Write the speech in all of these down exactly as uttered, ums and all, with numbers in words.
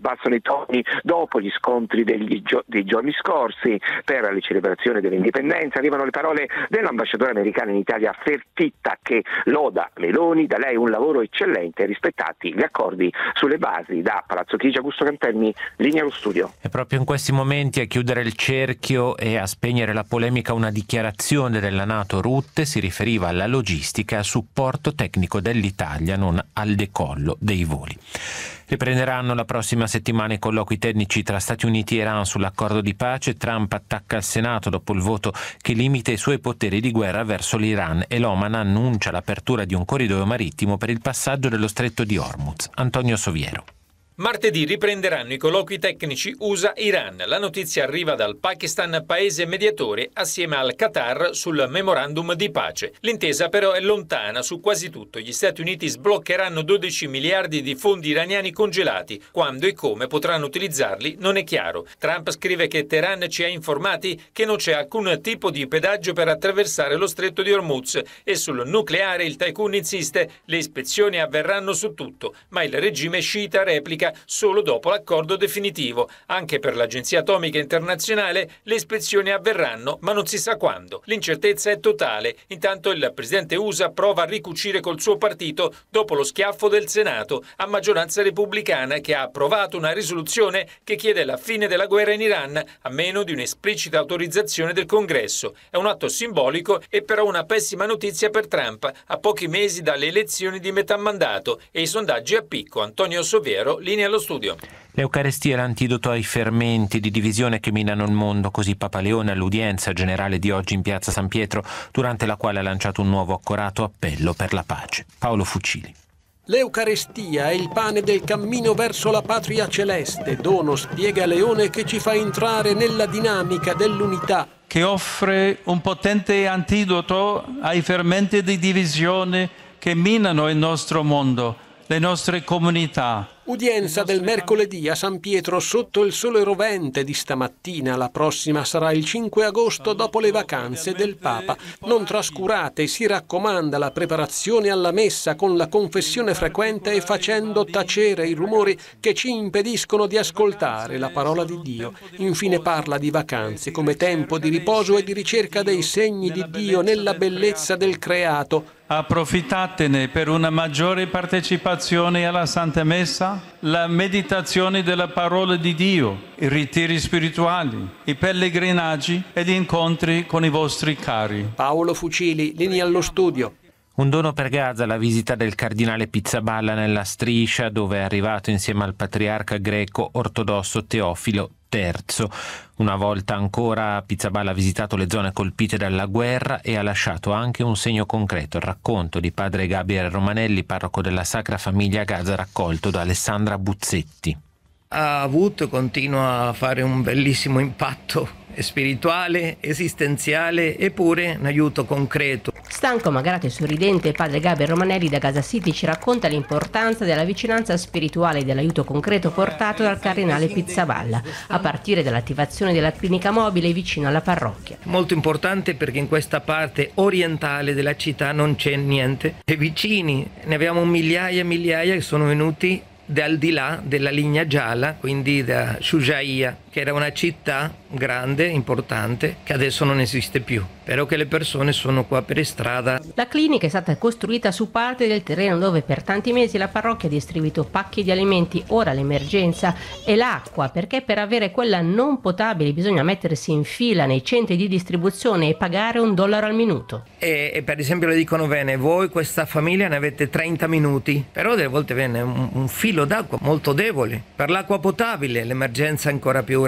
abbassano i toni dopo gli scontri degli gio- dei giorni scorsi per le celebrazioni dell'indipendenza. Arrivano le parole dell'ambasciatore americano in Italia Fertitta, che loda Meloni, da lei un lavoro eccellente, rispettati gli accordi sulle basi. Da Palazzo Chigi, Augusto Cantelmi, linea allo studio. E proprio in questi momenti, a chiudere il cerchio e a spegnere la polemica, una dichiarazione della NATO. Rutte si riferiva alla logistica e al supporto tecnico dell'Italia, non al decollo dei voli. Riprenderanno la prossima settimana i colloqui tecnici tra Stati Uniti e Iran sull'accordo di pace. Trump attacca il Senato dopo il voto che limita i suoi poteri di guerra verso l'Iran, e l'Oman annuncia l'apertura di un corridoio marittimo per il passaggio dello stretto di Hormuz. Antonio Soviero. Martedì riprenderanno i colloqui tecnici U S A-Iran. La notizia arriva dal Pakistan, paese mediatore, assieme al Qatar sul memorandum di pace. L'intesa però è lontana su quasi tutto. Gli Stati Uniti sbloccheranno dodici miliardi di fondi iraniani congelati. Quando e come potranno utilizzarli non è chiaro. Trump scrive che Teheran ci ha informati che non c'è alcun tipo di pedaggio per attraversare lo stretto di Hormuz, e sul nucleare il tycoon insiste: le ispezioni avverranno su tutto, ma il regime sciita replica solo dopo l'accordo definitivo. Anche per l'Agenzia Atomica Internazionale le ispezioni avverranno, ma non si sa quando. L'incertezza è totale. Intanto il presidente U S A prova a ricucire col suo partito dopo lo schiaffo del Senato a maggioranza repubblicana, che ha approvato una risoluzione che chiede la fine della guerra in Iran a meno di un'esplicita autorizzazione del Congresso. È un atto simbolico e però una pessima notizia per Trump, a pochi mesi dalle elezioni di metà mandato, e i sondaggi a picco. Antonio Soviero, linea allo studio. L'Eucarestia è l'antidoto ai fermenti di divisione che minano il mondo, così Papa Leone all'udienza generale di oggi in piazza San Pietro, durante la quale ha lanciato un nuovo accorato appello per la pace. Paolo Fucili. L'Eucarestia è il pane del cammino verso la patria celeste, dono, spiega Leone, che ci fa entrare nella dinamica dell'unità, che offre un potente antidoto ai fermenti di divisione che minano il nostro mondo, le nostre comunità. Udienza del mercoledì a San Pietro sotto il sole rovente di stamattina. La prossima sarà il cinque agosto, dopo le vacanze del Papa. Non trascurate, si raccomanda, la preparazione alla messa con la confessione frequente e facendo tacere i rumori che ci impediscono di ascoltare la parola di Dio. Infine parla di vacanze come tempo di riposo e di ricerca dei segni di Dio nella bellezza del creato. Approfittatene per una maggiore partecipazione alla Santa Messa, la meditazione della parola di Dio, i ritiri spirituali, i pellegrinaggi ed incontri con i vostri cari. Paolo Fucili, linea allo studio. Un dono per Gaza, la visita del cardinale Pizzaballa nella Striscia, dove è arrivato insieme al patriarca greco ortodosso Teofilo terzo. Una volta ancora Pizzaballa ha visitato le zone colpite dalla guerra e ha lasciato anche un segno concreto, il racconto di padre Gabriele Romanelli, parroco della Sacra Famiglia a Gaza, raccolto da Alessandra Buzzetti. Ha avuto e continua a fare un bellissimo impatto spirituale, esistenziale, eppure un aiuto concreto. Stanco ma grato e sorridente, padre Gabriele Romanelli da Gaza City ci racconta l'importanza della vicinanza spirituale e dell'aiuto concreto portato dal cardinale Pizzaballa, a partire dall'attivazione della clinica mobile vicino alla parrocchia. Molto importante perché in questa parte orientale della città non c'è niente, e vicini ne abbiamo migliaia e migliaia che sono venuti da al di là della linea gialla, quindi da Shujaia, che era una città grande, importante, che adesso non esiste più, però che le persone sono qua per strada. La clinica è stata costruita su parte del terreno dove per tanti mesi la parrocchia ha distribuito pacchi di alimenti. Ora l'emergenza è l'acqua, perché per avere quella non potabile bisogna mettersi in fila nei centri di distribuzione e pagare un dollaro al minuto. E, e per esempio le dicono: bene, voi questa famiglia ne avete trenta minuti, però delle volte viene un, un filo d'acqua molto debole. Per l'acqua potabile l'emergenza è ancora più grande.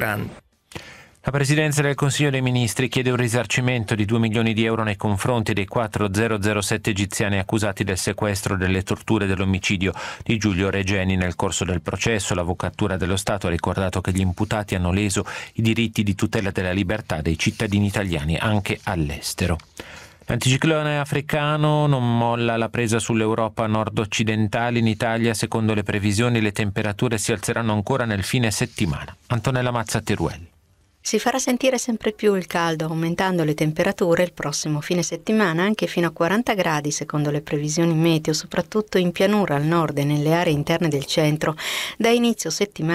La Presidenza del Consiglio dei Ministri chiede un risarcimento di due milioni di euro nei confronti dei quattro zero zero sette egiziani accusati del sequestro, delle torture e dell'omicidio di Giulio Regeni nel corso del processo. L'Avvocatura dello Stato ha ricordato che gli imputati hanno leso i diritti di tutela della libertà dei cittadini italiani anche all'estero. L'anticiclone africano non molla la presa sull'Europa nord-occidentale. In Italia, secondo le previsioni, le temperature si alzeranno ancora nel fine settimana. Antonella Mazza Teruel. Si farà sentire sempre più il caldo, aumentando le temperature il prossimo fine settimana anche fino a quaranta gradi secondo le previsioni meteo, soprattutto in pianura al nord e nelle aree interne del centro. Da inizio settimana